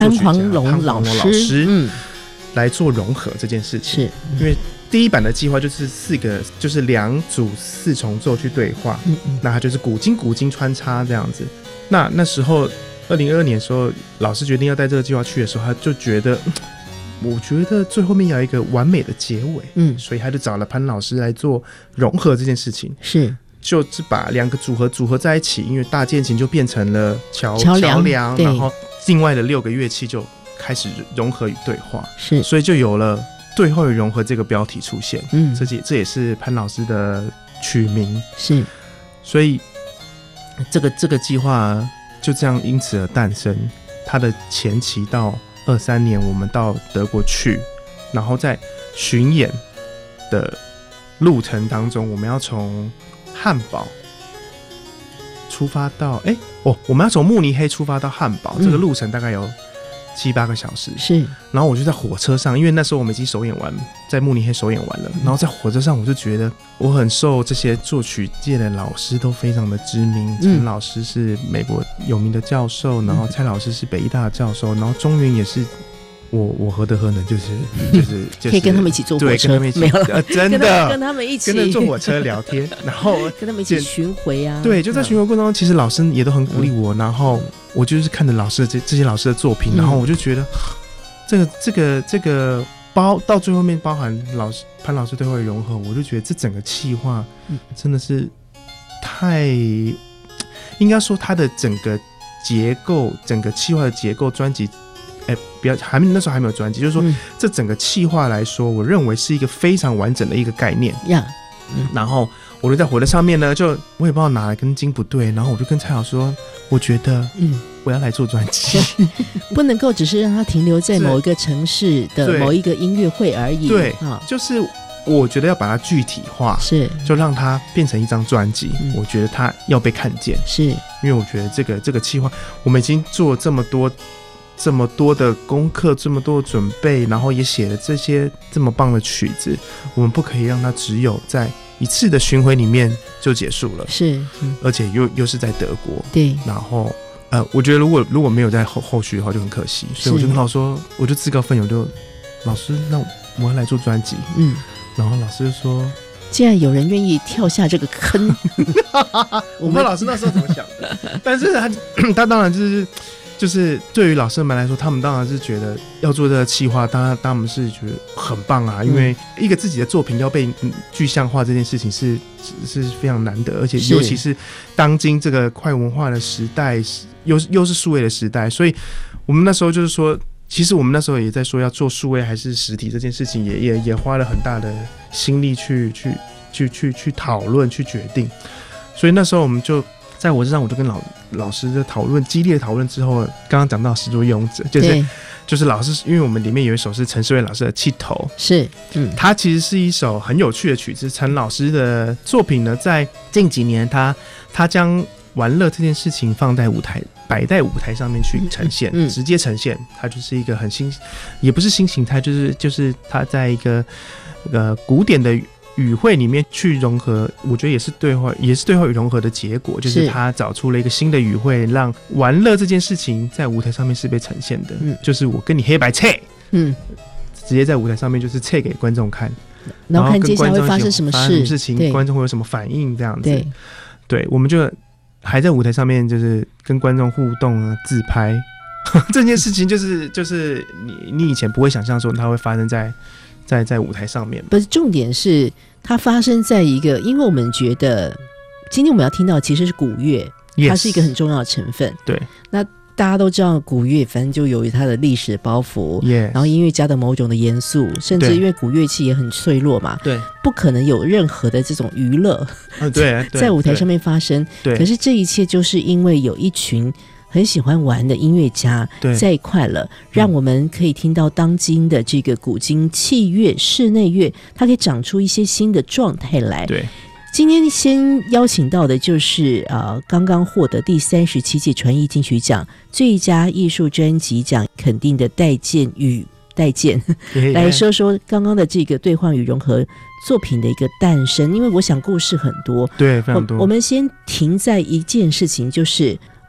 潘黄龙老师来做融合这件事情。 是因为第一版的计划就是就是2组4重奏去对话，那它就是古今穿插这样子。那时候2022年的时候，老师决定要带这个计划去的时候，他就觉得我觉得最后面要有一个完美的结尾，所以他就找了潘老师来做融合这件事情， 是就是把2个组合在一起，因为大键琴就变成了桥梁，然后另外的6个乐器就开始融合与对话， 是，所以就有了对话与融合这个标题出现，这也是潘老师的取名， 是， 所以这个计划就这样因此而诞生。它的前期到23年我们到德国去，然后在巡演的路程当中，我们要从汉堡出发到我们要从慕尼黑出发到汉堡，这个路程大概有7-8个小时， 是。 然后我就在火车上，因为那时候我们已经首演完，在慕尼黑首演完了，然后在火车上我就觉得我很受这些作曲界的老师都非常的知名，陈老师是美国有名的教授，然后蔡老师是北艺大的教授，然后中原也是我何德何能，就是可以跟他们一起坐火车， 对，跟他们一起没有了， 真的跟他们一起跟着坐火车聊天，然后跟他们一起巡回啊。 对，就在巡回过程中，其实老师也都很鼓励我，然后我就是看着老师的这些老师的作品，然后我就觉得这个到最后面包含潘老师对话的融合，我就觉得这整个企划真的是太，应该说它的整个结构，整个企划的结构，专辑。那时候还没有专辑，就是说这整个企划来说，我认为是一个非常完整的一个概念。然后我就在火车上面呢，就我也不知道哪来根筋不对，然后我就跟蔡老师说，我觉得我要来做专辑， 不能够只是让它停留在某一个城市的某一个音乐会而已。 对，就是我觉得要把它具体化， 是就让它变成一张专辑。我觉得它要被看见， 是因为我觉得这个企划，我们已经做了这么多的功课，这么多的准备，然后也写了这些这么棒的曲子，我们不可以让它只有在一次的巡回里面就结束了。 是， 而且又是在德国， 对。 然后我觉得如果没有在后续的话就很可惜，所以我就跟老师说，我就自告奋勇，就老师，那我要来做专辑。然后老师就说， 既然有人愿意跳下这个坑， 我不知道老师那时候怎么想的，但是他当然就是对于老师们来说，他们当然是觉得要做这个企划，当然是觉得很棒啊，因为一个自己的作品要被具象化这件事情是非常难得，而且尤其是当今这个快文化的时代，又是数位的时代，所以我们那时候就是说，其实我们那时候也在说要做数位还是实体这件事情，也花了很大的心力去讨论去决定，所以那时候我们就在火车上，我就跟老师的激烈的讨论之后，刚刚讲到始作俑者，就是老师，因为我们里面有一首是陈世伟老师的《气头》，是，它其实是一首很有趣的曲子。陈老师的作品呢，在近几年他将玩乐这件事情放在摆在舞台上面去呈现，直接呈现，它就是一个很也不是新形态，就是他在一个古典的语汇里面去融合，我觉得也是对话与融合的结果，就是他找出了一个新的语汇，让玩乐这件事情在舞台上面是被呈现的，就是我跟你黑白切，直接在舞台上面就是切给观众看， 然后看接下来会发生什么事情，观众会有什么反应这样子。对，我们就还在舞台上面就是跟观众互动自拍这件事情，就是你以前不会想象说它会发生在舞台上面， 不是，重点是它发生在一个，因为我们觉得今天我们要听到其实是古乐，它是一个很重要的成分。对，那大家都知道古乐反正就由于它的历史包袱，然后音乐家的某种的严肃，甚至因为古乐器也很脆弱嘛，对，不可能有任何的这种娱乐在舞台上面发生。可是这一切就是因为有一群很喜欢玩的音乐家在一块了，让我们可以听到当今的这个古今器乐、室内乐，它可以长出一些新的状态来。对，今天先邀请到的就是刚刚获得第37届传艺金曲奖最佳艺术专辑奖肯定的戴健来说说刚刚的这个兑换与融合作品的一个诞生，因为我想故事很多，对，非常多。我们先停在一件事情，就是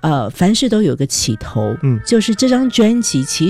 凡事都有个起头，就是这张专辑其